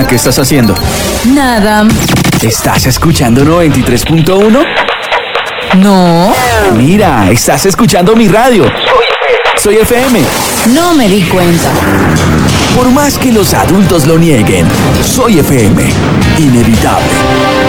¿qué estás haciendo? Nada. ¿Estás escuchando 93.1? No. Mira, estás escuchando mi radio. Soy FM. No me di cuenta. Por más que los adultos lo nieguen, Soy FM. Inevitable.